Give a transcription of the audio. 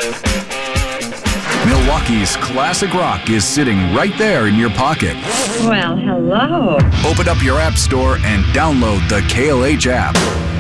Milwaukee's classic rock is sitting right there in your pocket. Well, hello. Open up your app store and download the KLH app.